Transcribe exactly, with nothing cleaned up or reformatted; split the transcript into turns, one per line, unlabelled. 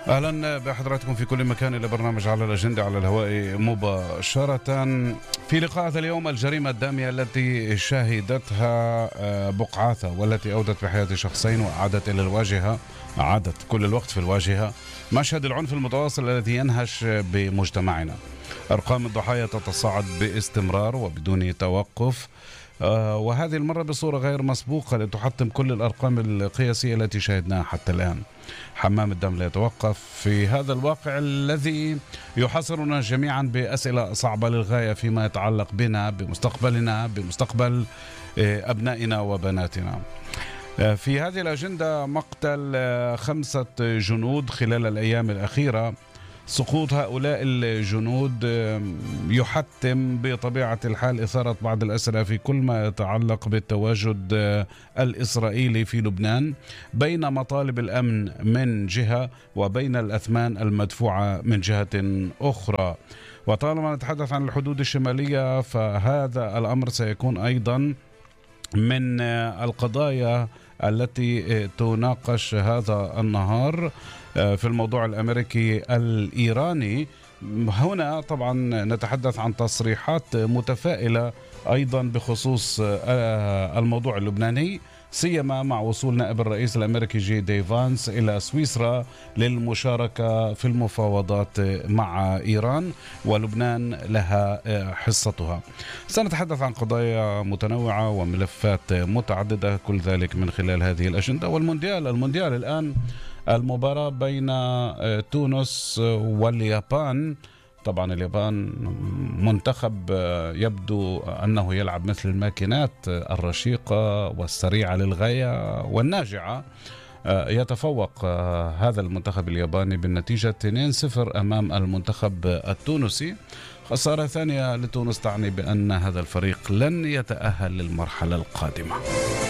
أهلا بحضراتكم في كل مكان إلى برنامج على الأجندة على الهواء مباشرة. في لقاء هذا اليوم الجريمة الدامية التي شهدتها بقعاثة والتي أودت بحياة شخصين وأعادت إلى الواجهة عادت كل الوقت في الواجهة مشهد العنف المتواصل الذي ينهش بمجتمعنا. أرقام الضحايا تتصاعد باستمرار وبدون توقف، وهذه المرة بصورة غير مسبوقة لتحطم كل الأرقام القياسية التي شاهدناها حتى الآن. حمام الدم لا يتوقف في هذا الواقع الذي يحصرنا جميعا بأسئلة صعبة للغاية فيما يتعلق بنا، بمستقبلنا، بمستقبل أبنائنا وبناتنا. في هذه الأجندة مقتل خمسة جنود خلال الأيام الأخيرة. سقوط هؤلاء الجنود يحتم بطبيعة الحال إثارة بعض الأسئلة في كل ما يتعلق بالتواجد الإسرائيلي في لبنان بين مطالب الأمن من جهة وبين الأثمان المدفوعة من جهة أخرى. وطالما نتحدث عن الحدود الشمالية فهذا الأمر سيكون أيضا من القضايا التي تناقش هذا النهار في الموضوع الأمريكي الإيراني. هنا طبعا نتحدث عن تصريحات متفائلة أيضا بخصوص الموضوع اللبناني، سيما مع وصول نائب الرئيس الأمريكي جي دي فانس إلى سويسرا للمشاركة في المفاوضات مع إيران، ولبنان لها حصتها. سنتحدث عن قضايا متنوعة وملفات متعددة، كل ذلك من خلال هذه الأجندة. والمونديال المونديال الآن المباراة بين تونس واليابان. طبعا اليابان منتخب يبدو أنه يلعب مثل الماكينات الرشيقة والسريعة للغاية والناجعة. يتفوق هذا المنتخب الياباني بالنتيجة اثنين صفر أمام المنتخب التونسي. خسارة ثانية لتونس تعني بأن هذا الفريق لن يتأهل للمرحلة القادمة.